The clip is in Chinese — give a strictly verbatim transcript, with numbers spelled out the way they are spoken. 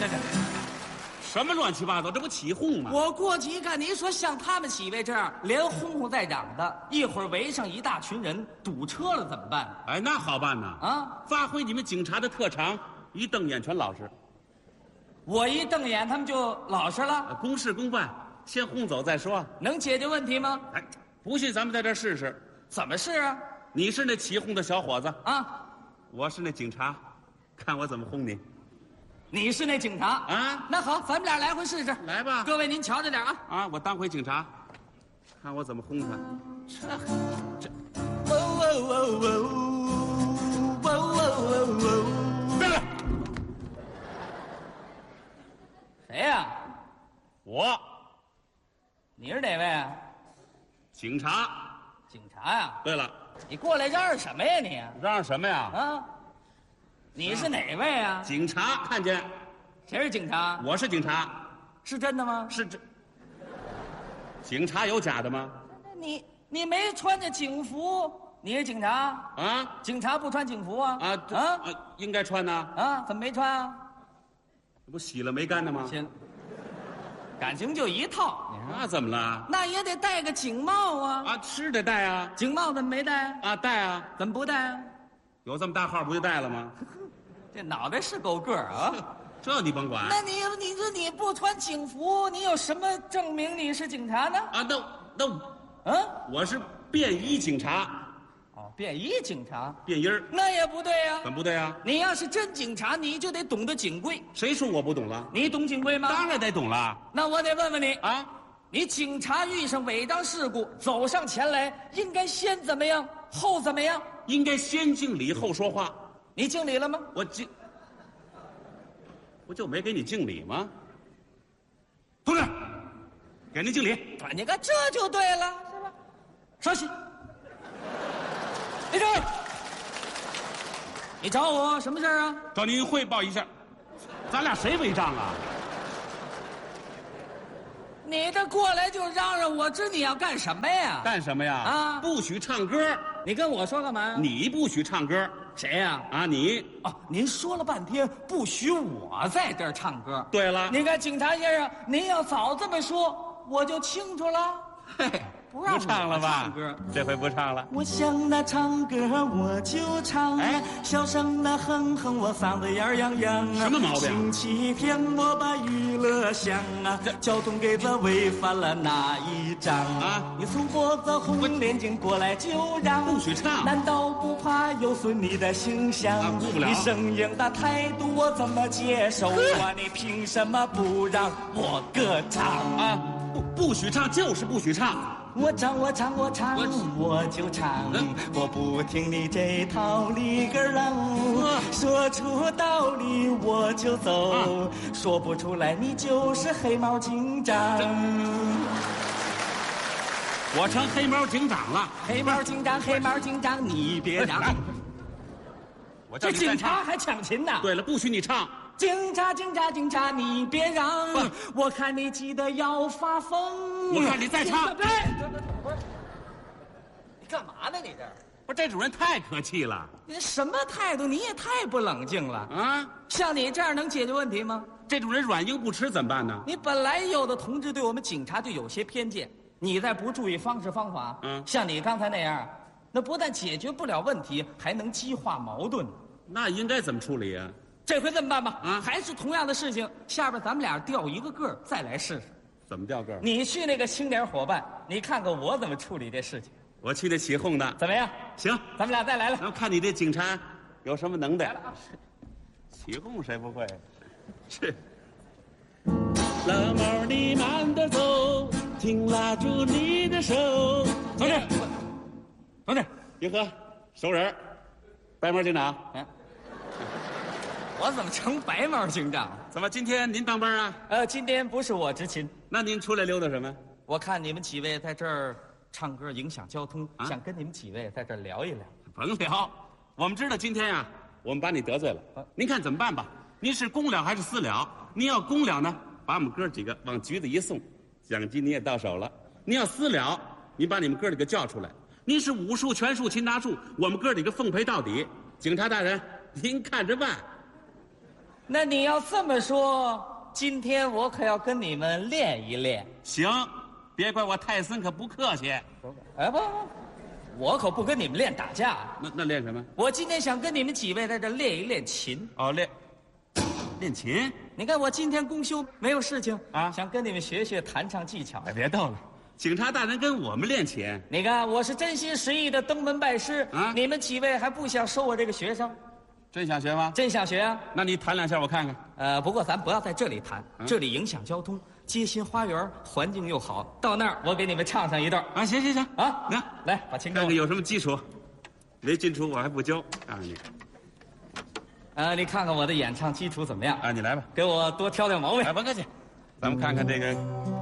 这这， 什么乱七八糟？这不起哄吗？ 我过去一看，您说像他们几位这样连轰轰带嚷的，一会儿围上一大群人堵车了怎么办？ 哎，那好办呐！ 啊， 发挥你们警察的特长，一瞪眼全老实。 我一瞪眼，他们就老实了。 公事公办，先轰走再说。 能解决问题吗？ 哎，不信咱们在这儿试试。 怎么是啊？ 你是那起哄的小伙子啊， 我是那警察，看我怎么轰你。 你是那警察啊？ 那好，咱们俩来回试试。 来吧， 各位您瞧着点啊！ 啊，我当回警察，看我怎么轰他。这这， 哦哦哦哦哦哦哦！ 别来！ 谁呀？ 我， 你是哪位啊？ 警察。 警察呀？ 对了， 你过来嚷嚷什么呀你？ 嚷嚷什么呀？ 啊？你是哪位啊？ 警察看见？ 谁是警察？ 我是警察。 是真的吗？ 是这。警察有假的吗？ 你你没穿着警服，你是警察？ 啊？ 警察不穿警服啊？ 啊啊啊！应该穿呐。 啊？怎么没穿啊？ 这不洗了没干的吗？ 行，感情就一套。 那怎么了？ 那也得戴个警帽啊！ 啊，是得戴啊。 警帽怎么没戴？ 啊，戴啊。 怎么不戴啊？ 有这么大号不就戴了吗？ 这脑袋是够个儿啊！ 这你甭管。 那你你说你不穿警服，你有什么证明你是警察呢？ 啊，那那， 嗯， 我是便衣警察。 哦，便衣警察， 便衣儿。 那也不对呀、 怎么不对啊？ 你要是真警察，你就得懂得警规。 谁说我不懂了？ 你懂警规吗？ 当然得懂了。 那我得问问你啊， 你警察遇上违章事故，走上前来，应该先怎么样，后怎么样？ 应该先敬礼后说话。 你敬礼了吗？ 我敬，我就没给你敬礼吗？同志，给您敬礼。 啊，你看这就对了，是吧？稍息。立正。你找我什么事儿啊？ 找您汇报一下，咱俩谁违章啊？ 你这过来就嚷嚷，我知你要干什么呀？ 干什么呀？ 啊不许唱歌。 你跟我说干嘛呀？ 你不许唱歌。 谁呀？ 啊，你。 哦，您说了半天不许我在这儿唱歌。 对了， 你看警察先生，您要早这么说，我就清楚了。 嘿， 不让我唱了吧？ 唱歌， 这回不唱了。 我想那唱歌我就唱， 哎， 小声的哼哼，我嗓子眼儿痒痒啊。 什么毛病？ 星期天我把娱乐响啊，交通给他违反了哪一章啊？ 你从脖子红脸巾过来就让， 不许唱。 难道不怕有损你的形象？ 啊，顾不了。 你生硬的态度我怎么接受啊？你凭什么不让我歌唱啊？不不许唱，就是不许唱。 我唱我唱我唱我我就唱，我不听你这套里根楞，说出道理我就走，说不出来你就是黑猫警长。 我成黑猫警长了。 黑猫警长，黑猫警长，你别嚷！ 我叫这你再唱。 警察还抢琴呢。 对了，不许你唱。 警察，警察，警察，你别嚷！我看你急得要发疯。 我看你再唱。 对，不是，你干嘛呢？你这不是，这主任太客气了。 你什么态度？你也太不冷静了啊！ 像你这样能解决问题吗？ 这种人软硬不吃怎么办呢？ 你本来有的同志对我们警察就有些偏见，你再不注意方式方法， 嗯， 像你刚才那样，那不但解决不了问题，还能激化矛盾。 那应该怎么处理啊？ 这回这么办吧， 啊， 还是同样的事情，下边咱们俩调一个个儿再来试试。 怎么调个儿？ 你去那个青年伙伴，你看看我怎么处理这事情。 我去那起哄的， 怎么样？ 行， 咱们俩再来了。 咱们看你这警察有什么能耐。 来了啊！ 起哄谁不会？是。老猫，你慢点走，请拉住你的手。同志，同志，一喝，熟人，白毛警长。 嗯。我怎么成白毛警长？ 怎么今天您当班啊？ 呃，今天不是我执勤。 那您出来溜达什么？ 我看你们几位在这儿唱歌影响交通， 啊、 想跟你们几位在这儿聊一聊。 甭聊，我们知道今天呀、啊，我们把你得罪了，啊、您看怎么办吧？您是公了还是私了？您要公了呢，把我们哥几个往局子一送，奖金你也到手了。您要私了，您把你们哥几个叫出来。您是武术、拳术、擒拿术，我们哥几个奉陪到底。警察大人，您看着办。 那你要这么说，今天我可要跟你们练一练。 行，别怪我泰森可不客气。 哎不不，我可不跟你们练打架。 那那练什么？ 我今天想跟你们几位在这练一练琴。 哦，练练琴。 你看我今天公休没有事情啊， 想跟你们学学弹唱技巧。 哎，别逗了，警察大人跟我们练琴。 你看我是真心实意的登门拜师啊， 你们几位还不想收我这个学生？ 真想学吗？ 真想学啊！ 那你弹两下我看看。 呃，不过咱不要在这里弹， 啊、 这里影响交通。街心花园环境又好，到那儿我给你们唱上一段。 啊，行行行啊， 那来把琴给我。 看看有什么基础，没基础我还不教。啊你， 呃，你看看我的演唱基础怎么样？ 啊，你来吧， 给我多挑点毛病。 哎，甭客气，咱们看看这个